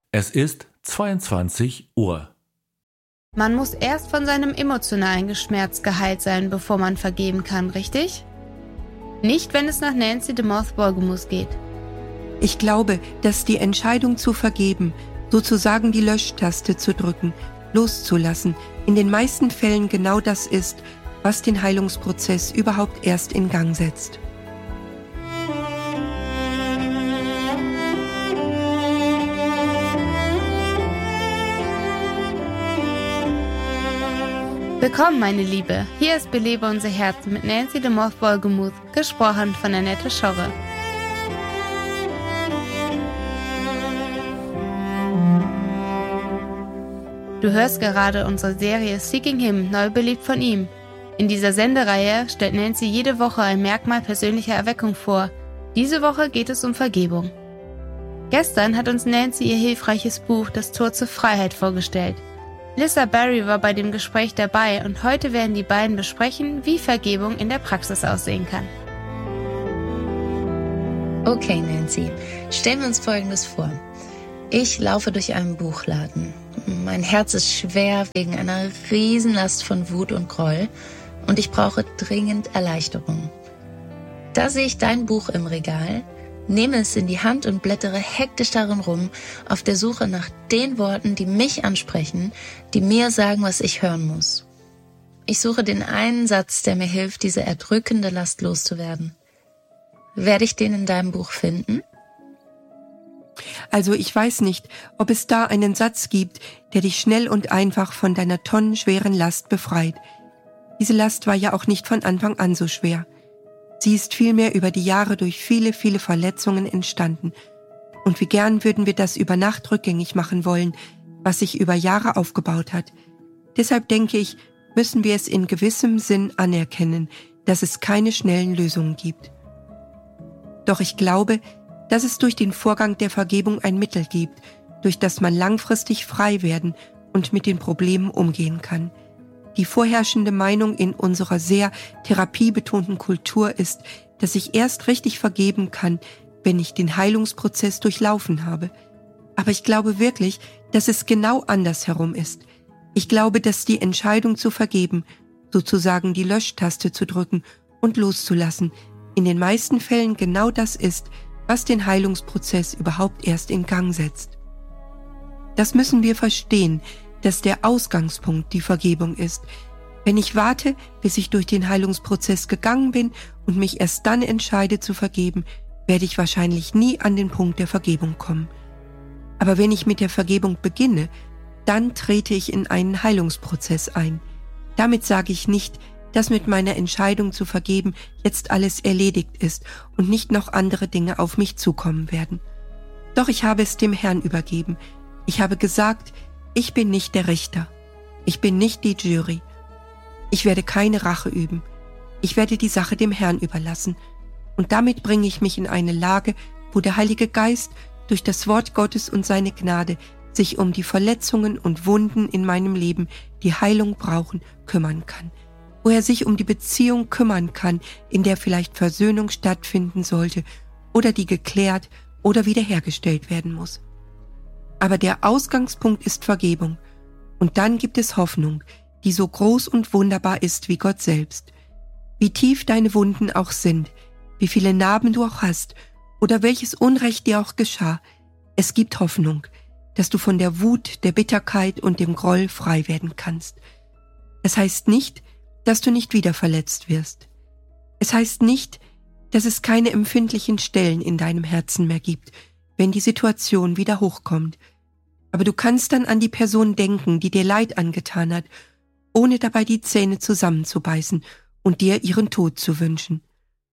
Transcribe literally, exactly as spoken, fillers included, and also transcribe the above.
Es ist zweiundzwanzig Uhr. Man muss erst von seinem emotionalen Geschmerz geheilt sein, bevor man vergeben kann, richtig? Nicht, wenn es nach Nancy de Moth-Wolgemuth geht. Ich glaube, dass die Entscheidung zu vergeben, sozusagen die Löschtaste zu drücken, loszulassen, in den meisten Fällen genau das ist, was den Heilungsprozess überhaupt erst in Gang setzt. Willkommen, meine Liebe. Hier ist Belebe unser Herz mit Nancy de Moth-Wolgemuth, gesprochen von Annette Schorre. Du hörst gerade unsere Serie Seeking Him, neu beliebt von ihm. In dieser Sendereihe stellt Nancy jede Woche ein Merkmal persönlicher Erweckung vor. Diese Woche geht es um Vergebung. Gestern hat uns Nancy ihr hilfreiches Buch Das Tor zur Freiheit vorgestellt. Lissa Barry war bei dem Gespräch dabei und heute werden die beiden besprechen, wie Vergebung in der Praxis aussehen kann. Okay, Nancy, stellen wir uns Folgendes vor. Ich laufe durch einen Buchladen. Mein Herz ist schwer wegen einer Riesenlast von Wut und Groll und ich brauche dringend Erleichterung. Da sehe ich dein Buch im Regal, nehme es in die Hand und blättere hektisch darin rum, auf der Suche nach den Worten, die mich ansprechen, die mir sagen, was ich hören muss. Ich suche den einen Satz, der mir hilft, diese erdrückende Last loszuwerden. Werde ich den in deinem Buch finden? Also ich weiß nicht, ob es da einen Satz gibt, der dich schnell und einfach von deiner tonnenschweren Last befreit. Diese Last war ja auch nicht von Anfang an so schwer. Sie ist vielmehr über die Jahre durch viele, viele Verletzungen entstanden. Und wie gern würden wir das über Nacht rückgängig machen wollen, was sich über Jahre aufgebaut hat. Deshalb denke ich, müssen wir es in gewissem Sinn anerkennen, dass es keine schnellen Lösungen gibt. Doch ich glaube, dass es durch den Vorgang der Vergebung ein Mittel gibt, durch das man langfristig frei werden und mit den Problemen umgehen kann. Die vorherrschende Meinung in unserer sehr therapiebetonten Kultur ist, dass ich erst richtig vergeben kann, wenn ich den Heilungsprozess durchlaufen habe. Aber ich glaube wirklich, dass es genau andersherum ist. Ich glaube, dass die Entscheidung zu vergeben, sozusagen die Löschtaste zu drücken und loszulassen, in den meisten Fällen genau das ist, was den Heilungsprozess überhaupt erst in Gang setzt. Das müssen wir verstehen, dass der Ausgangspunkt die Vergebung ist. Wenn ich warte, bis ich durch den Heilungsprozess gegangen bin und mich erst dann entscheide zu vergeben, werde ich wahrscheinlich nie an den Punkt der Vergebung kommen. Aber wenn ich mit der Vergebung beginne, dann trete ich in einen Heilungsprozess ein. Damit sage ich nicht, dass mit meiner Entscheidung zu vergeben jetzt alles erledigt ist und nicht noch andere Dinge auf mich zukommen werden. Doch ich habe es dem Herrn übergeben. Ich habe gesagt, ich bin nicht der Richter. Ich bin nicht die Jury. Ich werde keine Rache üben. Ich werde die Sache dem Herrn überlassen. Und damit bringe ich mich in eine Lage, wo der Heilige Geist durch das Wort Gottes und seine Gnade sich um die Verletzungen und Wunden in meinem Leben, die Heilung brauchen, kümmern kann. Wo er sich um die Beziehung kümmern kann, in der vielleicht Versöhnung stattfinden sollte oder die geklärt oder wiederhergestellt werden muss. Aber der Ausgangspunkt ist Vergebung. Und dann gibt es Hoffnung, die so groß und wunderbar ist wie Gott selbst. Wie tief deine Wunden auch sind, wie viele Narben du auch hast oder welches Unrecht dir auch geschah, es gibt Hoffnung, dass du von der Wut, der Bitterkeit und dem Groll frei werden kannst. Es heißt nicht, dass du nicht wieder verletzt wirst. Es heißt nicht, dass es keine empfindlichen Stellen in deinem Herzen mehr gibt, wenn die Situation wieder hochkommt. Aber du kannst dann an die Person denken, die dir Leid angetan hat, ohne dabei die Zähne zusammenzubeißen und dir ihren Tod zu wünschen.